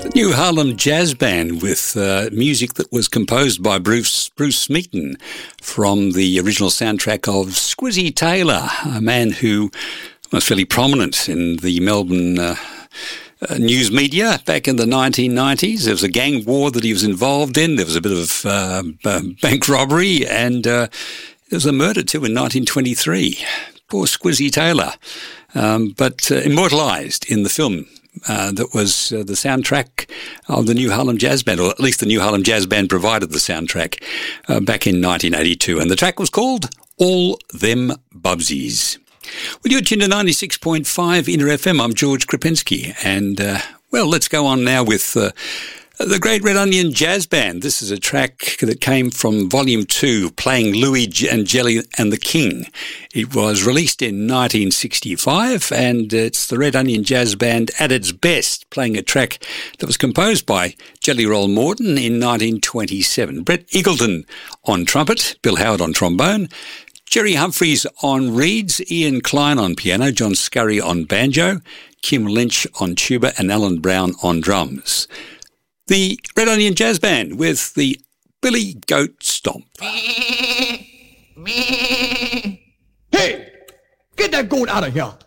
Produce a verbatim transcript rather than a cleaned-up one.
New Harlem Jazz Band with uh, music that was composed by Bruce Bruce Smeaton from the original soundtrack of Squizzy Taylor, a man who was fairly prominent in the Melbourne uh, uh, news media back in the nineteen nineties. There was a gang war that he was involved in. There was a bit of uh, bank robbery, and uh, there was a murder too in nineteen twenty-three. Poor Squizzy Taylor, um, but uh, immortalised in the film. Uh, that was uh, the soundtrack of the New Harlem Jazz Band, or at least the New Harlem Jazz Band provided the soundtrack uh, back in nineteen eighty-two. And the track was called All Them Bubsies. Well, you're tuned to ninety-six point five Inter F M. I'm George Krapinski. And, uh, well, let's go on now with uh, the Great Red Onion Jazz Band. This is a track that came from Volume two, playing Louie and Jelly and the King. It was released in nineteen sixty-five, and it's the Red Onion Jazz Band at its best, playing a track that was composed by Jelly Roll Morton in nineteen twenty-seven. Brett Eagleton on trumpet, Bill Howard on trombone, Jerry Humphreys on reeds, Ian Klein on piano, John Scurry on banjo, Kim Lynch on tuba, and Alan Brown on drums. The Red Onion Jazz Band with the Billy Goat Stomp. Hey, get that goat out of here.